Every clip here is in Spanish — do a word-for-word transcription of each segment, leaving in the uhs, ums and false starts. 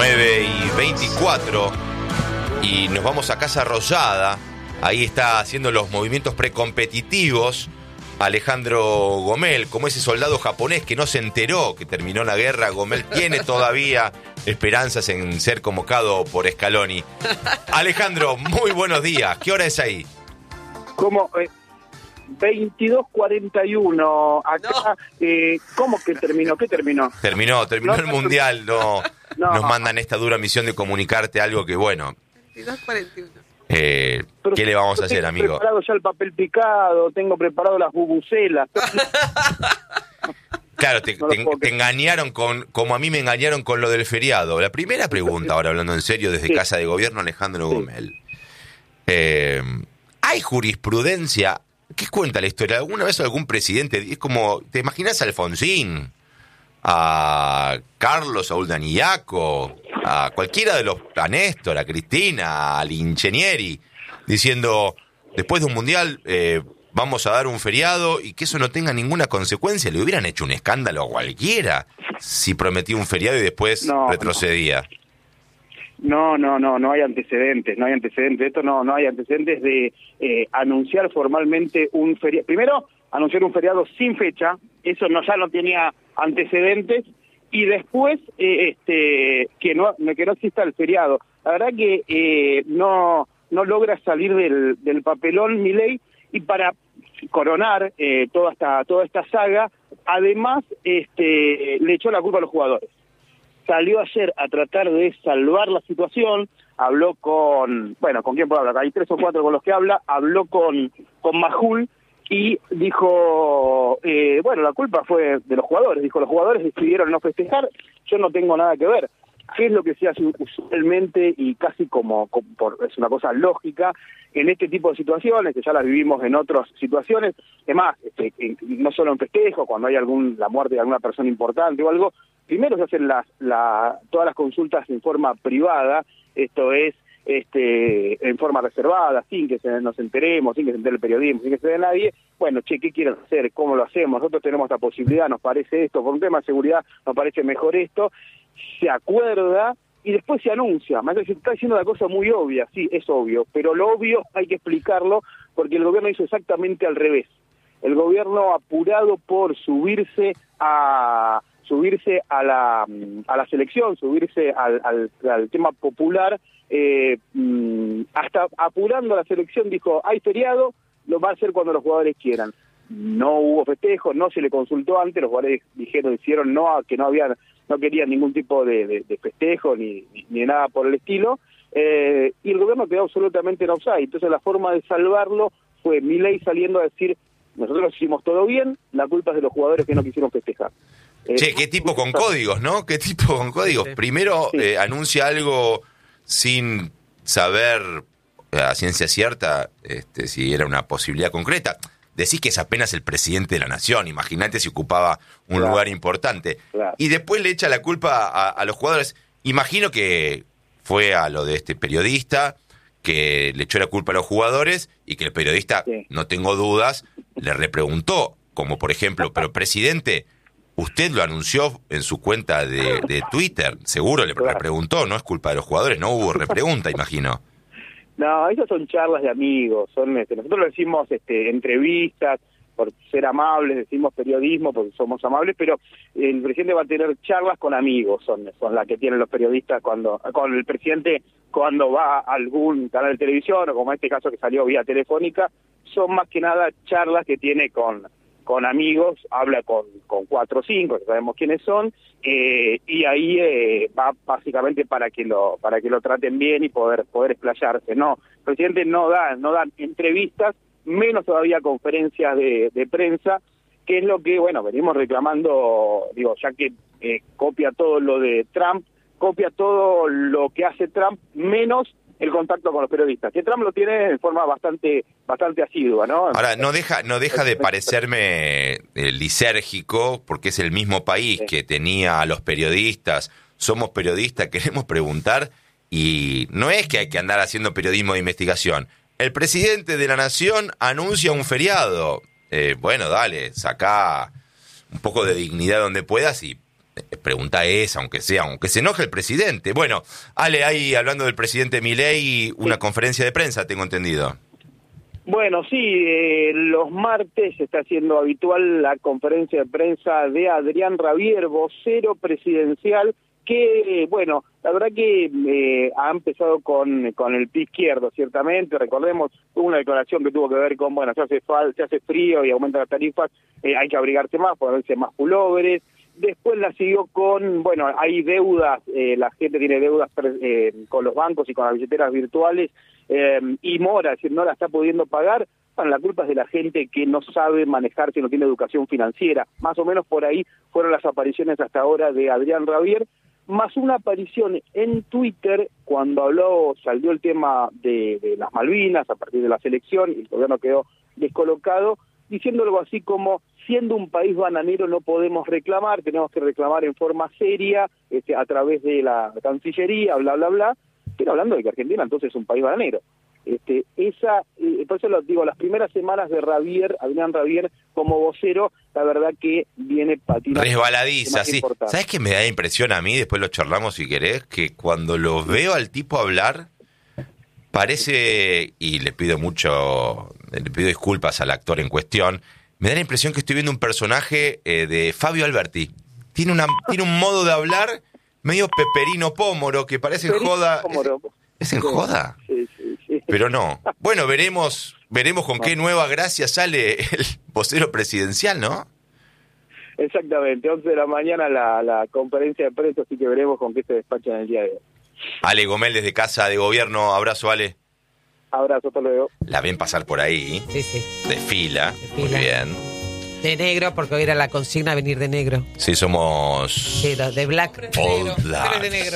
nueve y veinticuatro y nos vamos a Casa Rosada. Ahí está haciendo los movimientos precompetitivos Alejandro Gomel, como ese soldado japonés que no se enteró que terminó la guerra. Gomel tiene todavía esperanzas en ser convocado por Scaloni. Alejandro, muy buenos días. ¿Qué hora es ahí? ¿Cómo? Eh, veintidós cuarenta y uno acá. No. Eh, ¿Cómo que terminó? ¿Qué terminó? Terminó, terminó no, el no, Mundial. No, no, nos mandan esta dura misión de comunicarte algo que, bueno... veintidós cuarenta y uno. Eh, ¿Qué le vamos a hacer, amigo? Tengo preparado ya el papel picado, tengo preparado las bubucelas. Claro, te, no te, te engañaron con, como a mí me engañaron con lo del feriado. La primera pregunta, ahora hablando en serio, desde sí. Casa de Gobierno, Alejandro sí. Gomel. Eh, ¿Hay jurisprudencia? ¿Qué cuenta la historia? ¿Alguna vez algún presidente? Es como, ¿te imaginas a Alfonsín? A Carlos Saúl Danillaco, a cualquiera de los, a Néstor, a Cristina, a Linchenieri, diciendo, después de un mundial eh, vamos a dar un feriado y que eso no tenga ninguna consecuencia? Le hubieran hecho un escándalo a cualquiera si prometía un feriado y después no, retrocedía. No, no, no, no hay antecedentes, no hay antecedentes, esto no, no hay antecedentes de eh, anunciar formalmente un feriado. Primero, anunciar un feriado sin fecha, eso no ya no tenía antecedentes, y después eh, este que no que no exista el feriado. La verdad que eh, no no logra salir del, del papelón Milei, y para coronar eh, toda esta toda esta saga, además este le echó la culpa a los jugadores. Salió ayer a tratar de salvar la situación, habló con, bueno, ¿con quién puedo hablar? Hay tres o cuatro con los que habla, habló con, con Majul, y dijo, eh, bueno, la culpa fue de los jugadores, dijo, los jugadores decidieron no festejar, yo no tengo nada que ver. ¿Qué es lo que se hace usualmente y casi como, como por, es una cosa lógica en este tipo de situaciones, que ya las vivimos en otras situaciones? Es más, este, en, no solo en festejo, cuando hay algún la muerte de alguna persona importante o algo, primero se hacen las la, todas las consultas en forma privada, esto es, este en forma reservada, sin que se, nos enteremos, sin que se entere el periodismo, sin que se dé nadie. Bueno, che, ¿qué quieren hacer? ¿Cómo lo hacemos? Nosotros tenemos esta posibilidad, nos parece esto, por un tema de seguridad nos parece mejor esto. Se acuerda y después se anuncia. Me parece que se está diciendo una cosa muy obvia, sí, es obvio, pero lo obvio hay que explicarlo, porque el gobierno hizo exactamente al revés. El gobierno, apurado por subirse a subirse a la a la selección, subirse al, al, al tema popular, eh, hasta apurando a la selección, dijo, hay feriado, lo va a hacer cuando los jugadores quieran. No hubo festejo, no se le consultó antes, los jugadores dijeron, hicieron no, que no habían, no querían ningún tipo de, de, de festejo ni, ni, ni nada por el estilo, eh, y el gobierno quedó absolutamente en offside. Entonces la forma de salvarlo fue Milei saliendo a decir, nosotros hicimos todo bien, la culpa es de los jugadores que no quisieron festejar. Che, eh, qué tipo con códigos, ¿no? Qué tipo con códigos. Primero sí. eh, anuncia algo sin saber a ciencia cierta este, si era una posibilidad concreta. Decís que es apenas el presidente de la nación, imagínate si ocupaba un claro. lugar importante. Claro. Y después le echa la culpa a, a los jugadores. Imagino que fue a lo de este periodista, que le echó la culpa a los jugadores y que el periodista, sí. no tengo dudas, le repreguntó, como por ejemplo, pero presidente, usted lo anunció en su cuenta de, de Twitter, seguro le claro. preguntó, no es culpa de los jugadores, no hubo repregunta, imagino. No, esas son charlas de amigos, son este, nosotros lo decimos este, entrevistas, por ser amables, decimos periodismo porque somos amables, pero el presidente va a tener charlas con amigos, son, son las que tienen los periodistas cuando, con el presidente cuando va a algún canal de televisión, o como en este caso que salió vía telefónica, son más que nada charlas que tiene con con amigos, habla con, con cuatro o cinco, que sabemos quiénes son, eh, y ahí eh, va básicamente para que lo para que lo traten bien y poder poder explayarse. No, el presidente no da no da entrevistas, menos todavía conferencias de, de prensa, que es lo que, bueno, venimos reclamando, digo, ya que eh, copia todo lo de Trump, copia todo lo que hace Trump, menos el contacto con los periodistas, que Trump lo tiene de forma bastante bastante asidua, ¿no? Ahora, no deja no deja de parecerme eh, lisérgico, porque es el mismo país sí. que tenía a los periodistas, somos periodistas, queremos preguntar, y no es que hay que andar haciendo periodismo de investigación. El presidente de la nación anuncia un feriado. Eh, bueno, dale, sacá un poco de dignidad donde puedas y pregunta es, aunque sea, aunque se enoje el presidente. Bueno, Ale, ahí hablando del presidente Milei, una sí. conferencia de prensa, tengo entendido. Bueno, sí, eh, los martes está haciendo habitual la conferencia de prensa de Adrián Rabier, vocero presidencial, que, bueno, la verdad que eh, ha empezado con, con el pie izquierdo, ciertamente. Recordemos, hubo una declaración que tuvo que ver con, bueno, se hace, fal, se hace frío y aumenta las tarifas, eh, hay que abrigarse más, ponerse más pulóveres. Después la siguió con, bueno, hay deudas, eh, la gente tiene deudas eh, con los bancos y con las billeteras virtuales, eh, y mora, es decir, no la está pudiendo pagar. Bueno, la culpa es de la gente que no sabe manejarse, no tiene educación financiera. Más o menos por ahí fueron las apariciones hasta ahora de Adrián Rabier, más una aparición en Twitter cuando habló, salió el tema de, de las Malvinas a partir de la selección y el gobierno quedó descolocado, diciendo algo así como: siendo un país bananero no podemos reclamar, tenemos que reclamar en forma seria, este, a través de la Cancillería, bla, bla, bla, pero hablando de que Argentina entonces es un país bananero. Este, esa, eh, por eso lo digo, las primeras semanas de Rabier, Adrián Rabier como vocero, la verdad que viene patinando. Resbaladiza, sí. ¿Sabes qué me da impresión a mí? Después lo charlamos si querés, que cuando lo veo al tipo hablar, parece, y le pido mucho, le pido disculpas al actor en cuestión, me da la impresión que estoy viendo un personaje eh, de Fabio Alberti. Tiene una tiene un modo de hablar medio Peperino Pómoro, que parece en joda. ¿Es, ¿Es en joda? Sí, sí, sí. Pero no. Bueno, veremos veremos con qué nueva gracia sale el vocero presidencial, ¿no? Exactamente, once de la mañana la, la conferencia de prensa, así que veremos con qué se despachan el día de hoy. Ale Gomel desde Casa de Gobierno, abrazo, Ale. Abrazo, hasta luego. La ven pasar por ahí. Sí, sí. De fila. De fila. Muy bien. De negro, porque hoy era la consigna venir de negro. Sí, somos... Sí, de black. All black. De negro.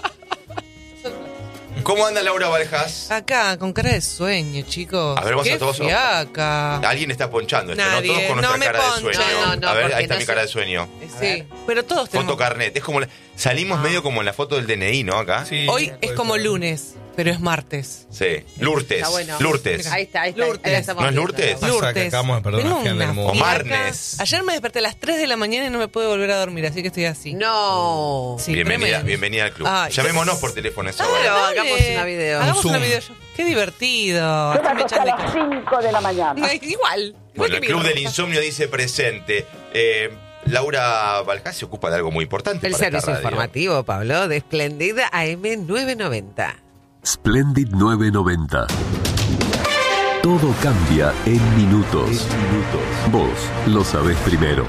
¿Cómo anda Laura Valjas? Acá, con cara de sueño, chicos. A ver, vamos Qué a todos. Fiaca. Alguien está ponchando esto, Nadie. ¿no? Todos con nuestra no cara poncho. de sueño. No, no, a ver, ahí está no mi sé. cara de sueño. Sí, pero todos tenemos... Foto carnet. Es como... La... Salimos ah. medio como en la foto del D N I, ¿no? Acá. Sí, hoy es como ser. lunes, pero es martes. Sí. Lourdes. Bueno. Lourdes. Ahí está, ahí está. Lourdes. ¿No es Lourdes? Lourdes. Acabamos de perder una del mundo. O Marnes. Ayer me desperté a las tres de la mañana y no me puedo volver a dormir, así que estoy así. No. Sí, bienvenida, tremendo. bienvenida al club. Ay, Llamémonos por teléfono esa Dale, hora. hagamos una video. Hagamos Un una Zoom. video. Qué divertido. Yo me acosté a las cinco de la mañana. Ay, igual. Bueno, el Club del Insomnio dice presente. Eh, Laura Valjas se ocupa de algo muy importante. El para servicio esta radio. informativo, Pablo, de Splendid A M nueve noventa. Splendid nueve noventa. Todo cambia en minutos. En minutos. Vos lo sabés primero.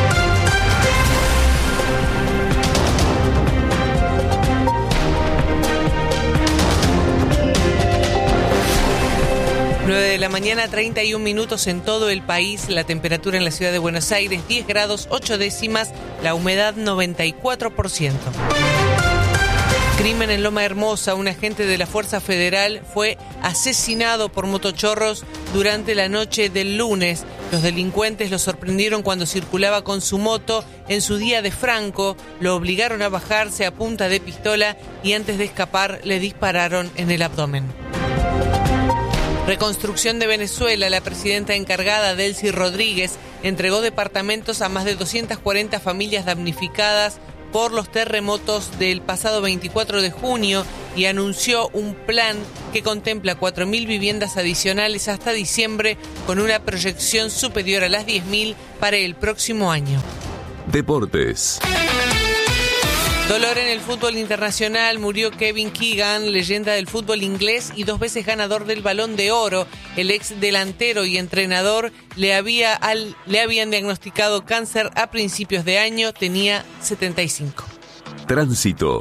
nueve de la mañana, treinta y un minutos en todo el país. La temperatura en la ciudad de Buenos Aires, diez grados, ocho décimas. La humedad, noventa y cuatro por ciento. Crimen en Loma Hermosa. Un agente de la Fuerza Federal fue asesinado por motochorros durante la noche del lunes. Los delincuentes lo sorprendieron cuando circulaba con su moto en su día de Franco. Lo obligaron a bajarse a punta de pistola y antes de escapar le dispararon en el abdomen. Reconstrucción de Venezuela. La presidenta encargada, Delcy Rodríguez, entregó departamentos a más de doscientas cuarenta familias damnificadas por los terremotos del pasado veinticuatro de junio y anunció un plan que contempla cuatro mil viviendas adicionales hasta diciembre, con una proyección superior a las diez mil para el próximo año. Deportes. Dolor en el fútbol internacional. Murió Kevin Keegan, leyenda del fútbol inglés y dos veces ganador del Balón de Oro. El ex delantero y entrenador le, había al, le habían diagnosticado cáncer a principios de año. Tenía setenta y cinco. Tránsito.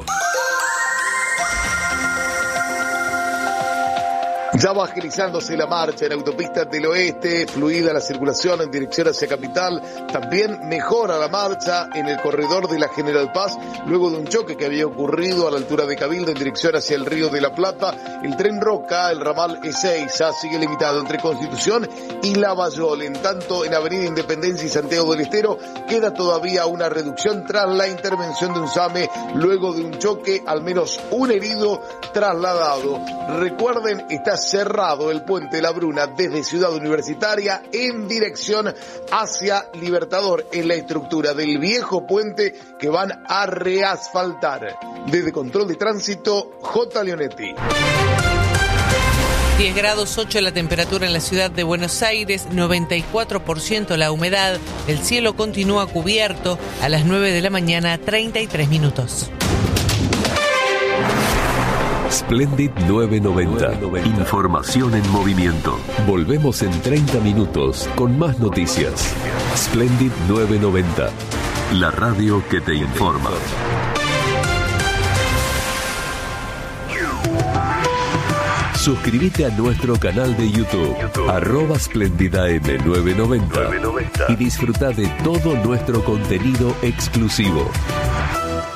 Ya va agilizándose la marcha en autopistas del oeste, fluida la circulación en dirección hacia Capital. También mejora la marcha en el corredor de la General Paz, luego de un choque que había ocurrido a la altura de Cabildo en dirección hacia el Río de la Plata. El tren Roca, el ramal Ezeiza, sigue limitado entre Constitución y Lavallol. En tanto, en Avenida Independencia y Santiago del Estero queda todavía una reducción tras la intervención de un SAME, luego de un choque, al menos un herido trasladado. Recuerden, está queda cerrado el puente La Bruna desde Ciudad Universitaria en dirección hacia Libertador, en la estructura del viejo puente que van a reasfaltar. Desde Control de Tránsito, J. Leonetti. diez grados ocho la temperatura en la ciudad de Buenos Aires, noventa y cuatro por ciento la humedad, el cielo continúa cubierto, a las nueve de la mañana, treinta y tres minutos. Splendid novecientos noventa. Información en movimiento. Volvemos en treinta minutos con más noticias. Splendid novecientos noventa. La radio que te informa. Suscríbete a nuestro canal de YouTube, YouTube. arroba Splendida M novecientos noventa, y disfruta de todo nuestro contenido exclusivo.